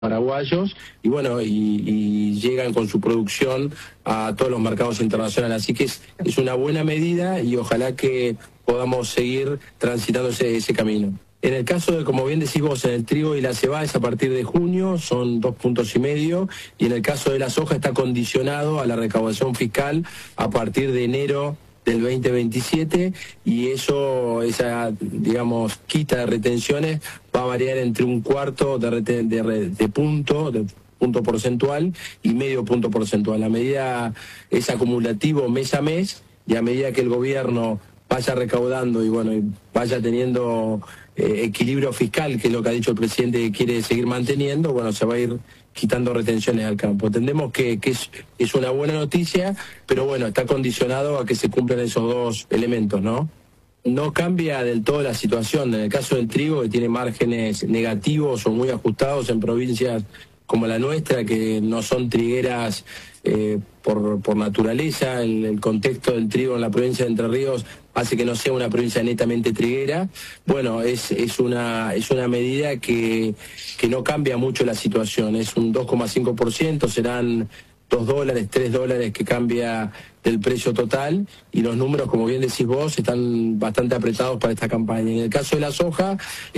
paraguayos y bueno, y llegan con su producción a todos los mercados internacionales. Así que es una buena medida y ojalá que podamos seguir transitando ese camino. En el caso de, como bien decís vos, en el trigo y la cebada es a partir de junio, son 2,5 puntos, y en el caso de la soja está condicionado a la recaudación fiscal a partir de enero del 2027, y esa, digamos, quita de retenciones va a variar entre 1/4 de punto porcentual y medio punto porcentual. A medida es acumulativo mes a mes, y a medida que el gobierno vaya recaudando y bueno, y vaya teniendo equilibrio fiscal, que es lo que ha dicho el presidente que quiere seguir manteniendo, bueno, se va a ir quitando retenciones al campo. Entendemos que es una buena noticia, pero bueno, está condicionado a que se cumplan esos dos elementos, ¿no? No cambia del todo la situación. En el caso del trigo, que tiene márgenes negativos o muy ajustados en provincias como la nuestra, que no son trigueras por naturaleza, el contexto del trigo en la provincia de Entre Ríos hace que no sea una provincia netamente triguera. Bueno, es una medida que no cambia mucho la situación, es un 2,5%, serán $2, $3 que cambia del precio total, y los números, como bien decís vos, están bastante apretados para esta campaña. En el caso de la soja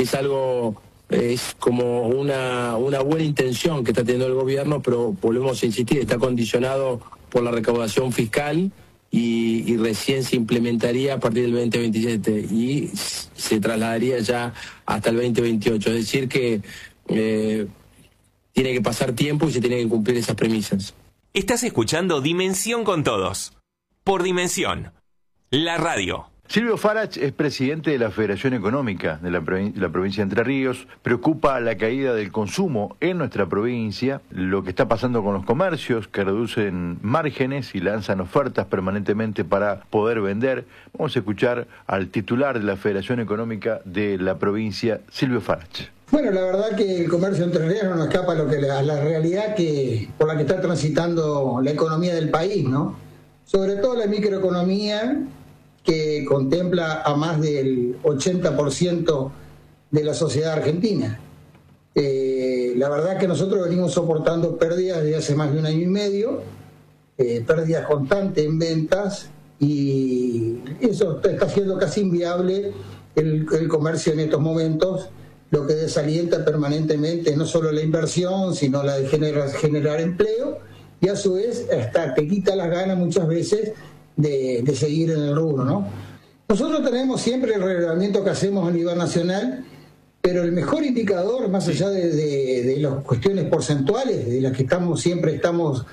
es como una buena intención que está teniendo el gobierno, pero volvemos a insistir, está condicionado por la recaudación fiscal y recién se implementaría a partir del 2027 y se trasladaría ya hasta el 2028. Es decir que tiene que pasar tiempo y se tienen que cumplir esas premisas. Estás escuchando Dimensión con Todos, por Dimensión, la radio. Silvio Farach es presidente de la Federación Económica de la provincia de Entre Ríos. Preocupa la caída del consumo en nuestra provincia, lo que está pasando con los comercios que reducen márgenes y lanzan ofertas permanentemente para poder vender. Vamos a escuchar al titular de la Federación Económica de la provincia, Silvio Farach. Bueno, la verdad que el comercio entre ríos no escapa a la realidad por la que está transitando la economía del país, ¿no? Sobre todo la microeconomía, que contempla a más del 80% de la sociedad argentina. La verdad que nosotros venimos soportando pérdidas desde hace más de 1 año y medio, pérdidas constantes en ventas, y eso está haciendo casi inviable el comercio en estos momentos, lo que desalienta permanentemente no solo la inversión, sino la de generar empleo, y a su vez hasta te quita las ganas muchas veces de seguir en el rubro, ¿no? Nosotros tenemos siempre el relevamiento que hacemos a nivel nacional, pero el mejor indicador, más allá de las cuestiones porcentuales, de las que siempre estamos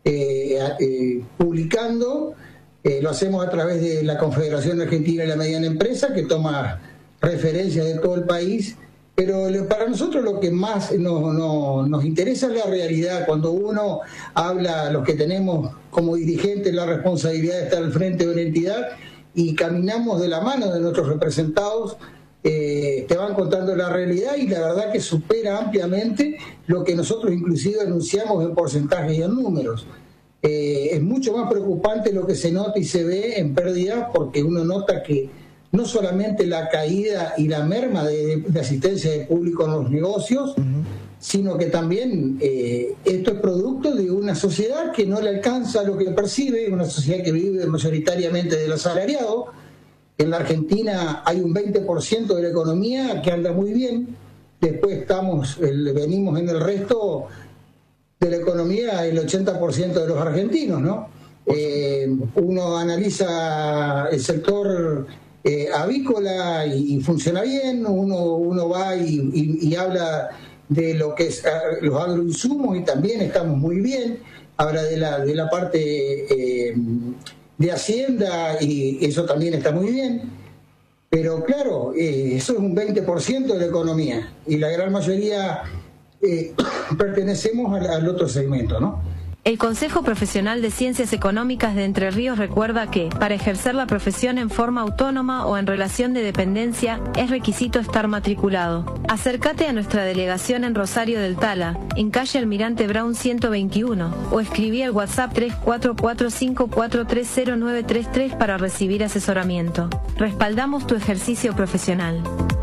publicando, lo hacemos a través de la Confederación Argentina de la Mediana Empresa, que toma referencias de todo el país. Pero para nosotros lo que más nos interesa es la realidad. Cuando uno habla, los que tenemos como dirigentes la responsabilidad de estar al frente de una entidad y caminamos de la mano de nuestros representados, te van contando la realidad, y la verdad que supera ampliamente lo que nosotros inclusive anunciamos en porcentajes y en números. Es mucho más preocupante lo que se nota y se ve en pérdidas, porque uno nota que no solamente la caída y la merma de asistencia de público en los negocios, sino que también esto es producto de una sociedad que no le alcanza lo que percibe, una sociedad que vive mayoritariamente del asalariado. En la Argentina hay un 20% de la economía que anda muy bien, después venimos en el resto de la economía el 80% de los argentinos, ¿no? Uno analiza el sector avícola y funciona bien, uno va y habla de lo que es los agroinsumos y también estamos muy bien, habla de la parte de Hacienda y eso también está muy bien, pero claro, eso es un 20% de la economía y la gran mayoría pertenecemos al otro segmento, ¿no? El Consejo Profesional de Ciencias Económicas de Entre Ríos recuerda que, para ejercer la profesión en forma autónoma o en relación de dependencia, es requisito estar matriculado. Acércate a nuestra delegación en Rosario del Tala, en calle Almirante Brown 121, o escribí al WhatsApp 3445430933 para recibir asesoramiento. Respaldamos tu ejercicio profesional.